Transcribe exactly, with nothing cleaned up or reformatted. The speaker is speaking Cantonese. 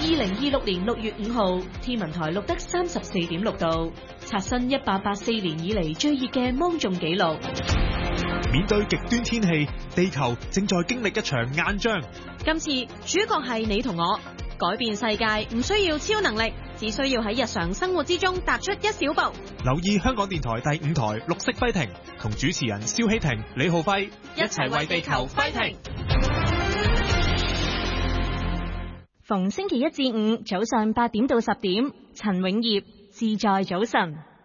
二零二六年六月五號，天文台錄得三十四點六度，刷新一八八四年以嚟最熱嘅芒種紀錄。 面對極端天氣，地球正在經歷一場硬仗。 今次主角係你同我，改變世界唔需要超能力，只需要喺日常生活之中踏出一小步。 留意香港電台第五台綠色揮停，同主持人蕭希婷、李浩輝一齊為地球揮停。 逢星期一至五早上八點到十點，陳永業自在早晨。